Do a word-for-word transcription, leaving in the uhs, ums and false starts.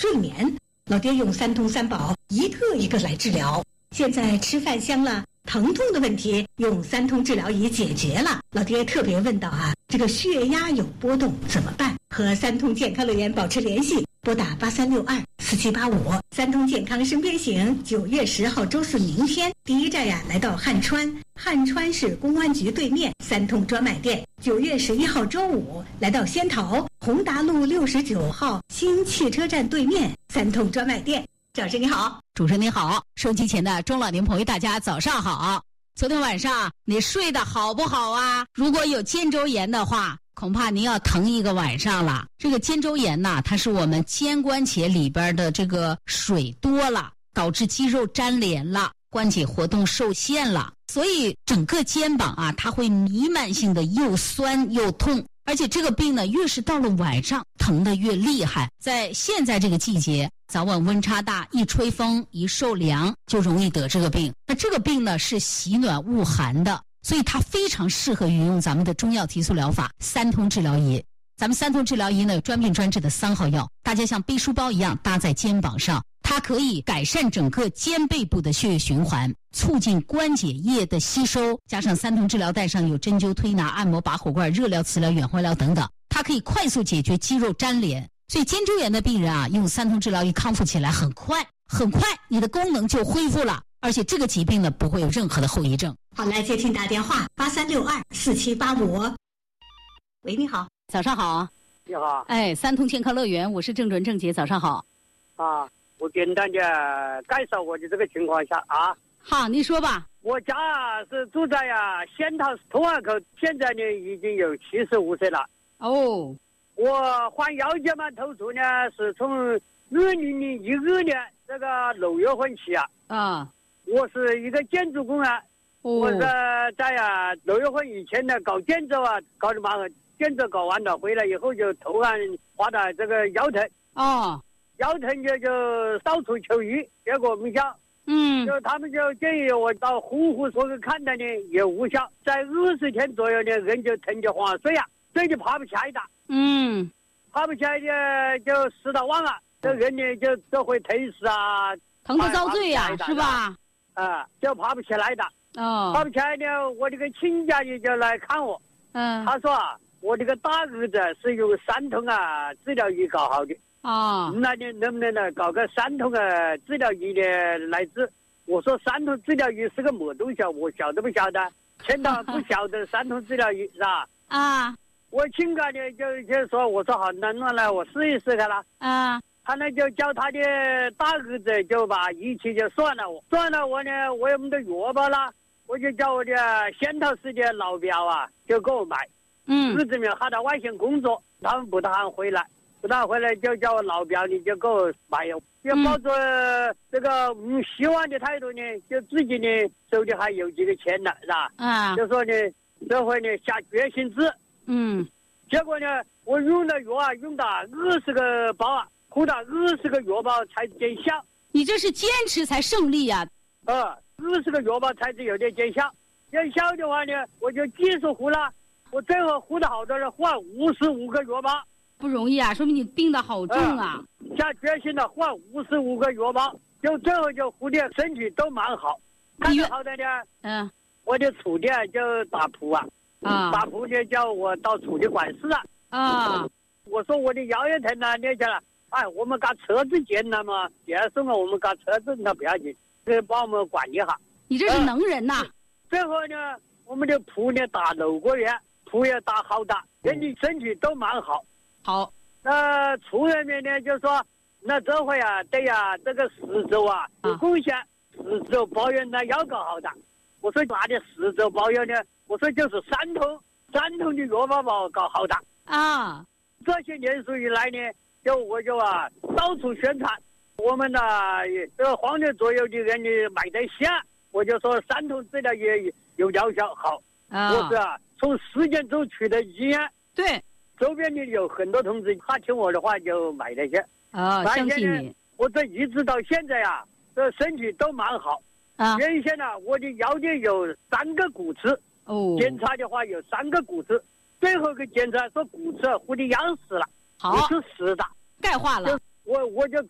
睡眠。老爹用三通三宝一个一个来治疗，现在吃饭香了，疼痛的问题用三通治疗仪解决了。老爹特别问到啊，这个血压有波动怎么办？和三通健康乐园保持联系，拨打八三六二四七八五。三通健康身边行，九月十号周四明天第一站呀，来到汉川，汉川市公安局对面三通专卖店。九月十一号周五来到仙桃宏达路六十九号新汽车站对面三通专卖店。赵师你好。 主持人你好，收机前的中老年朋友大家早上好。昨天晚上你睡得好不好啊？如果有肩周炎的话，恐怕您要疼一个晚上了。这个肩周炎呢，它是我们肩关节里边的这个水多了，导致肌肉粘连了，关节活动受限了，所以整个肩膀啊，它会弥漫性的又酸又痛。而且这个病呢，越是到了晚上，疼得越厉害。在现在这个季节，早晚温差大，一吹风一受凉，就容易得这个病。那这个病呢，是喜暖恶寒的，所以它非常适合于用咱们的中药提速疗法三通治疗仪。咱们三通治疗仪呢，有专病专治的三号药，大家像背书包一样搭在肩膀上，它可以改善整个肩背部的血液循环，促进关节液的吸收，加上三通治疗带上有针灸推拿、按摩拔火罐、热疗、磁疗、远化疗等等，它可以快速解决肌肉粘连。所以肩周炎的病人啊，用三通治疗仪康复起来很快很快，你的功能就恢复了，而且这个疾病呢，不会有任何的后遗症。 好，来接听打电话八三六二四七八五。喂，你好。 早上好。 你好。 哎，三通健康乐园，我是郑准郑姐，早上好。 啊，我简单的介绍我的这个情况下啊。 好，你说吧。 我家是住在呀仙桃通汉口，现在呢已经有七十五岁了。 哦。 我患腰间盘突出呢，是从二零零一二年这个六月份起啊。 啊。 我是一个建筑工啊。哦。我是在呀六月份以前呢搞建筑啊，搞得蛮好。建筑搞完了回来以后就突然发的这个腰疼。 哦。 腰疼就就到处求医，结果没效。 嗯。 就他们就建议我到呼呼所去看的呢，也无效。在二十天左右呢，人就疼得慌睡啊，睡就爬不起来的。 嗯。爬不起来就就死到忘了，这人呢就就会疼死啊， 疼得遭罪呀、啊，是吧？ 啊，就爬不起来的。 哦。 爬不起来呢，我这个亲家也就来看我。 嗯。 他说啊，我这个大儿子是用三通啊治疗仪搞好的。 啊， 那你能不能呢搞个三通的治疗仪呢来治？我说三通治疗仪是个么东西啊？我晓得不晓得？现在不晓得三通治疗仪是吧？ 啊， 我亲家呢就就说，我说好，那那来我试一试看了。 啊， 他呢就叫他的大儿子就把仪器就算了我，算了我呢我也没得药包了，我就叫我的仙桃市的老表啊就给我买。 嗯。 儿子们还在外县工作，他们不打算回来。不大回来就叫我老表，你就给我买药，就抱着这个嗯希望的态度呢，就自己呢手里还有几个钱了，是吧？ 啊， 就说呢这回呢下决心治。 嗯， 结果呢我用的药啊用到二十个包啊，喝到二十个药包才见效。 你这是坚持才胜利呀、 啊！呃，二十个药包才是有点见效。见效的话呢，我就继续喝了，我最后喝的好多人换五十五个药包。 不容易啊，说明你病得好重啊！ 呃、下决心了，换五十五个药包，就最后就护的身体都蛮好。看着好的呢， 嗯， 我的处的就打扑啊， 啊， 打扑呢叫我到处的管事啊。 啊， 我说我的腰也疼了，那讲了，哎，我们把车子建了嘛，第二送了我们把车子那不要紧，这帮我们管一下。 你这是能人呐、呃！ 最后呢，我们的扑呢打六个月，扑也打好打，人的身体都蛮好。 好， 那处人面呢就说，那这回啊，对呀、啊，这个十周啊有贡献，十周保养呢要搞好的。我说哪里十周保养呢？我说就是三通，三通的药包包搞好的啊。 这些年数以来呢，就我就啊到处宣传，我们呢这个黄河左右的人呢买得下，我就说三通治疗也有疗效好。啊，我是啊从实践中取得经验。 对。 周边的有很多同志，他听我的话就买了些。 啊，相信你。 我这一直到现在啊，这身体都蛮好。啊，原先呢，我的腰间有三个骨刺。哦。检查的话有三个骨刺，最后一个检查说骨刺糊的要死了。好。是实的。 钙化了。 我我就